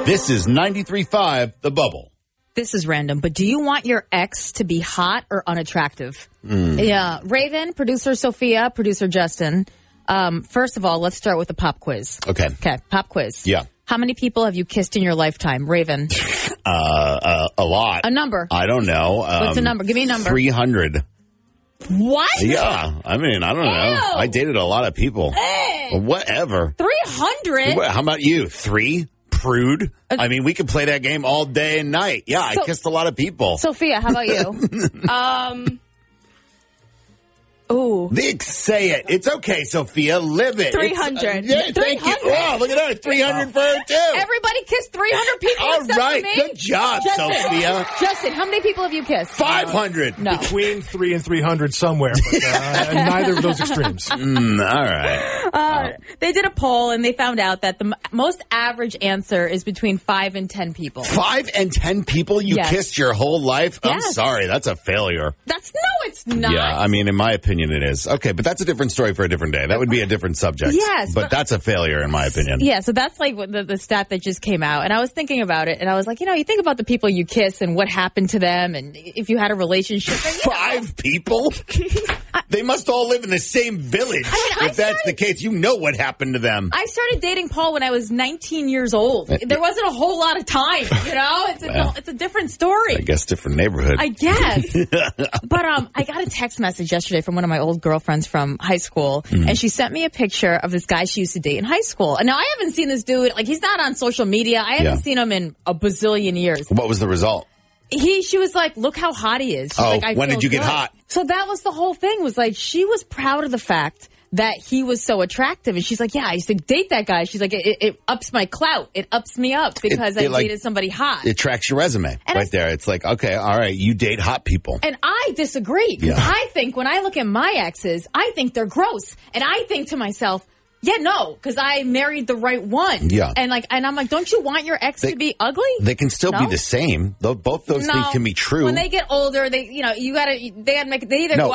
This is 93.5 The Bubble. This is random, but do you want your ex to be hot or unattractive? Yeah. Raven, producer Sophia, producer Justin. First of all, let's start with the pop quiz. Okay. Okay, pop quiz. Yeah. How many people have you kissed in your lifetime? Raven. A lot. A number. I don't know. What's a number? Give me a number. 300. What? Yeah. I mean, I don't know. Ew. I dated a lot of people. Hey. Whatever. 300? How about you? 3? Prude? I mean, we could play that game all day and night. Yeah, I kissed a lot of people. Sophia, how about you? Ooh. Say it. It's okay, Sophia. Live it. 300. Yeah, thank you. Oh, look at that. 300 for her, too. Everybody kissed 300 people All except right. for me? Good job, Justin. Sophia. Justin, how many people have you kissed? 500. No. Between 3 and 300 somewhere, but neither of those extremes. All right. They did a poll, and they found out that the most average answer is between 5 and 10 people. 5 and 10 people you Yes. kissed your whole life? I'm Yes. sorry. That's a failure. It's not. Yeah, I mean, in my opinion, it is. Okay, but that's a different story for a different day. That would be a different subject. Yes, But that's a failure, in my opinion. Yeah, so that's like what the stat that just came out. And I was thinking about it, and I was like, you think about the people you kiss and what happened to them, and if you had a relationship. 5 people? They must all live in the same village. If that's the case, you know what happened to them. I started dating Paul when I was 19 years old. There wasn't a whole lot of time, It's a different story. I guess different neighborhood. I guess. But I got a text message yesterday from one of my old girlfriends from high school, and she sent me a picture of this guy she used to date in high school. And now I haven't seen this dude, he's not on social media. I haven't seen him in a bazillion years. What was the result? She was like, look how hot he is. She's like, I when feel did you get good. hot? So that was the whole thing, was like, she was proud of the fact that he was so attractive. And she's like, yeah, I used to date that guy. She's like, it ups my clout. It ups me up because I dated somebody hot. It tracks your resume there. It's like, okay, all right, you date hot people. And I disagree. Yeah. I think when I look at my exes, I think they're gross. And I think to myself, yeah, no, because I married the right one. Yeah. And I'm like, don't you want your ex to be ugly? They can still be No? the same. Both those things can be true. When they get older, they either No. go